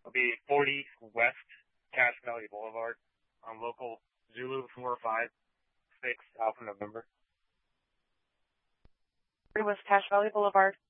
It'll be 40 West Cache Valley Boulevard on local Zulu 456 Alpha November. West Cache Valley Boulevard.